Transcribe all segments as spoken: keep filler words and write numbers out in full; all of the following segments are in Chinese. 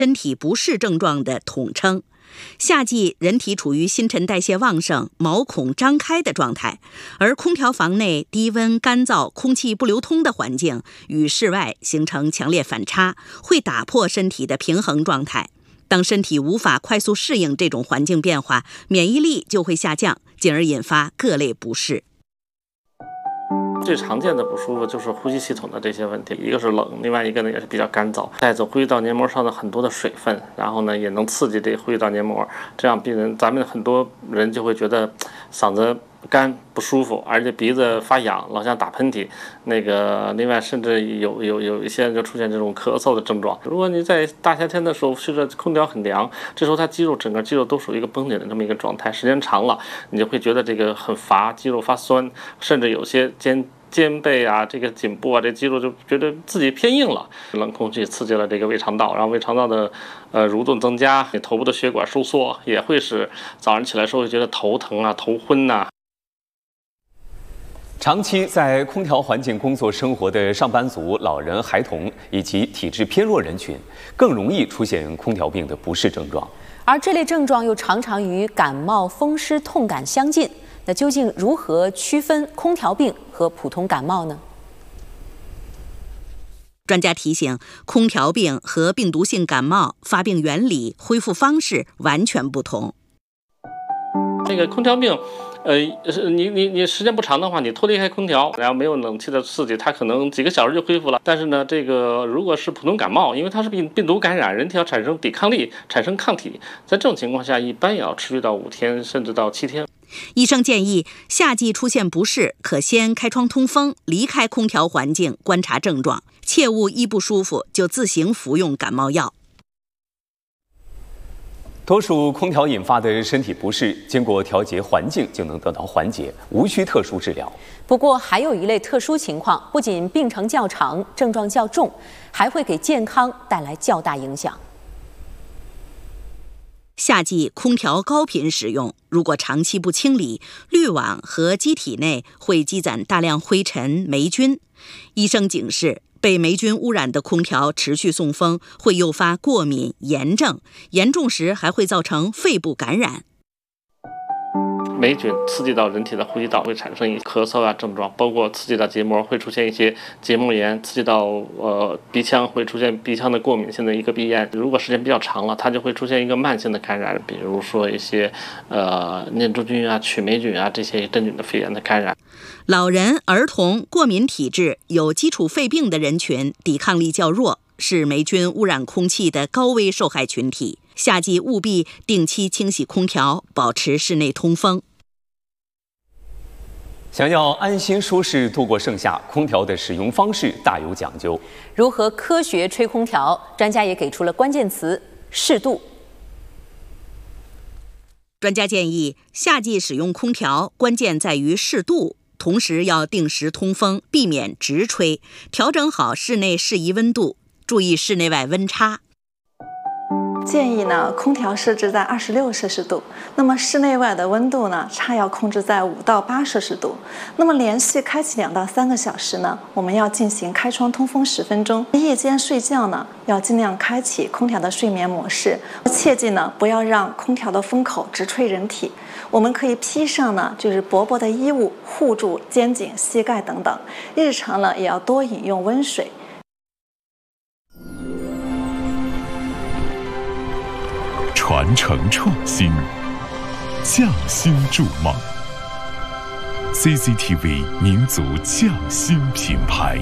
身体不适症状的统称。夏季人体处于新陈代谢旺盛、毛孔张开的状态，而空调房内低温、干燥、空气不流通的环境与室外形成强烈反差，会打破身体的平衡状态。当身体无法快速适应这种环境变化，免疫力就会下降，进而引发各类不适。 最常见的不舒服就是呼吸系统的这些问题，一个是冷，另外一个呢也是比较干燥，带走呼吸道黏膜上的很多的水分，然后呢也能刺激这呼吸道黏膜，这样病人咱们很多人就会觉得嗓子干不舒服，而且鼻子发痒，老想打喷嚏，那个另外甚至有有有一些人就出现这种咳嗽的症状。如果你在大夏天的时候吹着空调很凉，这时候它肌肉整个肌肉都属于一个绷紧的这么一个状态，时间长了你就会觉得这个很乏，肌肉发酸，甚至有些肩肩背啊，这个颈部啊，这肌肉就觉得自己偏硬了。冷空气刺激了这个胃肠道，然后胃肠道的呃蠕动增加，你头部的血管收缩，也会使早上起来时候会觉得头疼啊、头昏呐、啊。 长期在空调环境工作生活的上班族、老人、孩童以及体质偏弱人群，更容易出现空调病的不适症状。 而这类症状又常常与感冒、风湿、痛感相近。那究竟如何区分空调病和普通感冒呢？ 专家提醒，空调病和病毒性感冒发病原理、恢复方式完全不同。 这个空调病呃，你你你时间不长的话，你脱离开空调，然后没有冷气的刺激，它可能几个小时就恢复了。但是呢，这个如果是普通感冒，因为它是病病毒感染，人体要产生抵抗力，产生抗体，在这种情况下，一般也要持续到五天，甚至到七天。 医生建议，夏季出现不适，可先开窗通风，离开空调环境，观察症状，切勿一不舒服就自行服用感冒药。 多数空调引发的身体不适，经过调节环境就能得到缓解，无需特殊治疗。 不过，还有一类特殊情况，不仅病程较长、症状较重，还会给健康带来较大影响。 夏季空调高频使用，如果长期不清理，滤网和机体内会积攒大量灰尘、霉菌。医生警示，被霉菌污染的空调持续送风，会诱发过敏、炎症，严重时还会造成肺部感染。 霉菌刺激到人体的呼吸道，会产生一些咳嗽啊症状，包括刺激到结膜，会出现一些结膜炎；刺激到呃鼻腔，会出现鼻腔的过敏性的一个鼻炎。如果时间比较长了，它就会出现一个慢性的感染，比如说一些呃念珠菌啊、曲霉菌啊这些真菌的肺炎的感染。 老人、儿童、过敏体质、有基础肺病的人群，抵抗力较弱，是霉菌污染空气的高危受害群体。夏季务必定期清洗空调，保持室内通风。 想要安心舒适度过盛夏，空调的使用方式大有讲究。 如何科学吹空调？专家也给出了关键词：适度。 专家建议，夏季使用空调关键在于适度，同时要定时通风，避免直吹，调整好室内适宜温度，注意室内外温差。 建议呢，空调设置在二十六摄氏度，那么室内外的温度呢，差要控制在五到八摄氏度。那么连续开启两到三个小时呢，我们要进行开窗通风十分钟。夜间睡觉呢，要尽量开启空调的睡眠模式，切记呢，不要让空调的风口直吹人体。我们可以披上呢，就是薄薄的衣物，护住肩颈、膝盖等等。日常呢，也要多饮用温水。 传承创新，匠心筑梦。C C T V 民族匠心品牌。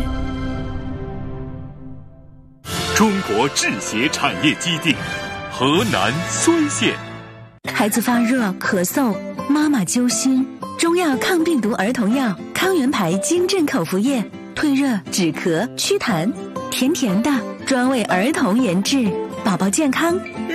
中国制鞋产业基地，河南睢县。 孩子发热、咳嗽，妈妈揪心，中药抗病毒儿童药康源牌金镇口服液，退热、止咳、祛痰，甜甜的，专为儿童研制，宝宝健康